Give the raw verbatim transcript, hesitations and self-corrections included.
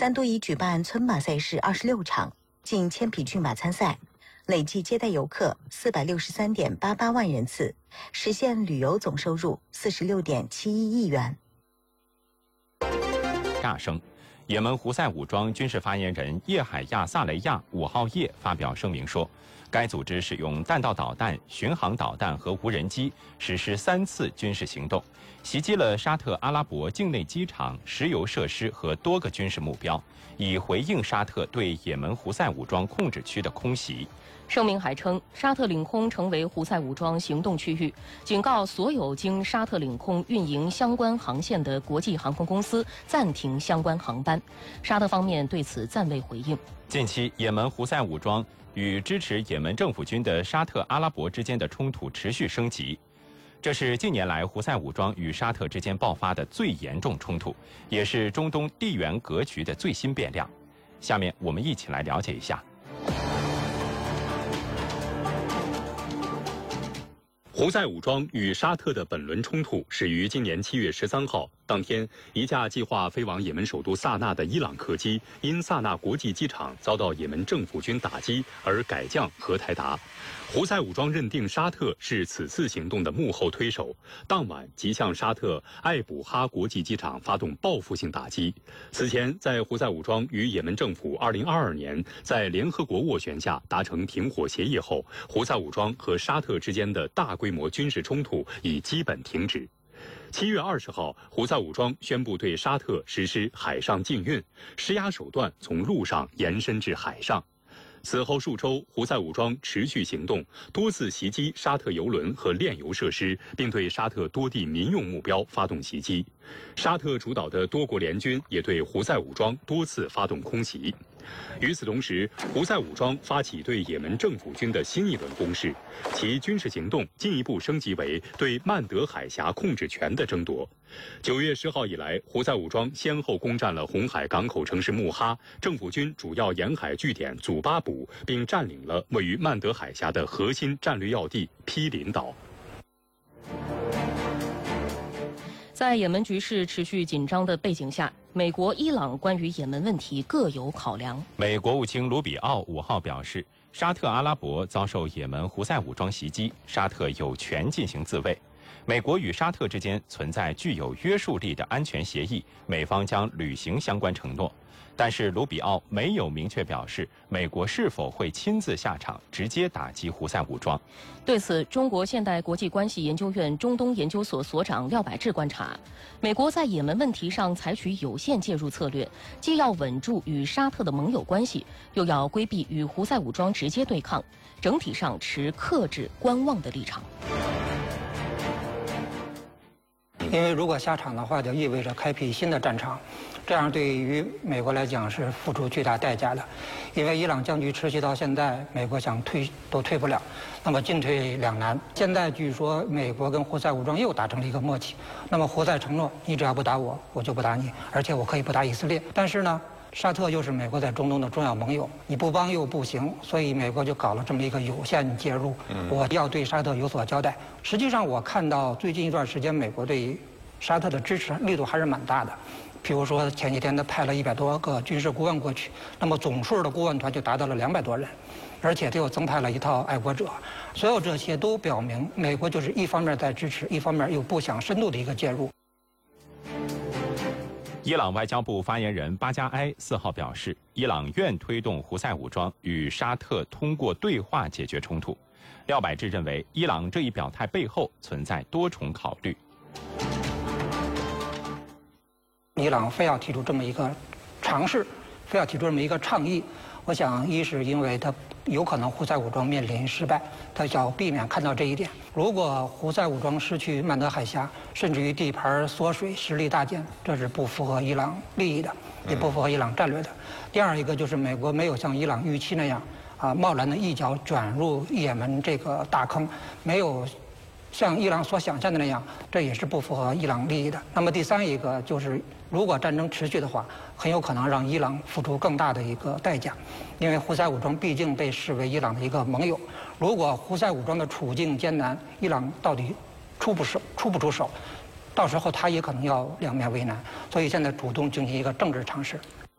三都已举办村马赛事二十六场，近千匹骏马参赛，累计接待游客四百六十三点八八万人次，实现旅游总收入四十六点七一亿元。 大声，也门胡塞武装军事发言人叶海亚·萨雷亚五号夜发表声明说，该组织使用弹道导弹、巡航导弹和无人机实施三次军事行动，袭击了沙特阿拉伯境内机场、石油设施和多个军事目标，以回应沙特对也门胡塞武装控制区的空袭。 声明还称，沙特领空成为胡塞武装行动区域，警告所有经沙特领空运营相关航线的国际航空公司暂停相关航班。沙特方面对此暂未回应。 近期，也门胡塞武装与支持也门政府军的沙特阿拉伯之间的冲突持续升级，这是近年来胡塞武装与沙特之间爆发的最严重冲突，也是中东地缘格局的最新变量。下面我们一起来了解一下。 胡塞武装与沙特的本轮冲突始于今年七月十三号。当天，一架计划飞往也门首都萨那的伊朗客机，因萨那国际机场遭到也门政府军打击而改降荷台达。胡塞武装认定沙特是此次行动的幕后推手，当晚即向沙特艾卜哈国际机场发动报复性打击。此前，在胡塞武装与也门政府二零二二年在联合国斡旋下达成停火协议后，胡塞武装和沙特之间的大规模军事冲突已基本停止。七月二十号，胡塞武装宣布对沙特实施海上禁运，施压手段从陆上延伸至海上。此后数周，胡塞武装持续行动，多次袭击沙特油轮和炼油设施，并对沙特多地民用目标发动袭击。沙特主导的多国联军也对胡塞武装多次发动空袭。与此同时，胡塞武装发起对也门政府军的新一轮攻势，其军事行动进一步升级为对曼德海峡控制权的争夺。九月十号以来，胡塞武装先后攻占了红海港口城市穆哈、政府军主要沿海据点祖巴卜，并占领了位于曼德海峡的核心战略要地毗邻岛。 在也门局势持续紧张的背景下，美国、伊朗关于也门问题各有考量。 美国务卿卢比奥五号表示，沙特阿拉伯遭受也门胡塞武装袭击，沙特有权进行自卫。美国与沙特之间存在具有约束力的安全协议，美方将履行相关承诺。但是卢比奥没有明确表示美国是否会亲自下场直接打击胡塞武装。 对此，中国现代国际关系研究院中东研究所所长廖百志观察，美国在也门问题上采取有限介入策略，既要稳住与沙特的盟友关系，又要规避与胡塞武装直接对抗，整体上持克制观望的立场。 因为如果下场的话，就意味着开辟新的战场，这样对于美国来讲是付出巨大代价的。因为伊朗僵局持续到现在，美国想退都退不了，那么进退两难。现在据说美国跟胡塞武装又达成了一个默契，那么胡塞承诺，你只要不打我，我就不打你，而且我可以不打以色列。但是呢，沙特又是美国在中东的重要盟友，你不帮又不行，所以美国就搞了这么一个有限介入。我要对沙特有所交代。实际上，我看到最近一段时间，美国对沙特的支持力度还是蛮大的。比如说前几天他派了一百多个军事顾问过去，那么总数的顾问团就达到了两百多人，而且他又增派了一套爱国者。所有这些都表明，美国就是一方面在支持，一方面又不想深度的一个介入。 伊朗外交部发言人巴加埃四号表示，伊朗愿推动胡塞武装与沙特通过对话解决冲突。廖百志认为，伊朗这一表态背后存在多重考虑。 伊朗非要提出这么一个尝试，非要提出这么一个倡议，我想一是因为他有可能胡塞武装面临失败，他想避免看到这一点。如果胡塞武装失去曼德海峡，甚至于地盘缩水、实力大减，这是不符合伊朗利益的，也不符合伊朗战略的。第二一个就是美国没有像伊朗预期那样啊，贸然的一脚卷入也门这个大坑，没有像伊朗所想象的那样，这也是不符合伊朗利益的。那么第三一个就是，如果战争持续的话，很有可能让伊朗付出更大的一个代价，因为胡塞武装毕竟被视为伊朗的一个盟友。如果胡塞武装的处境艰难，伊朗到底出不手出不出手，到时候他也可能要两面为难。所以现在主动进行一个政治尝试。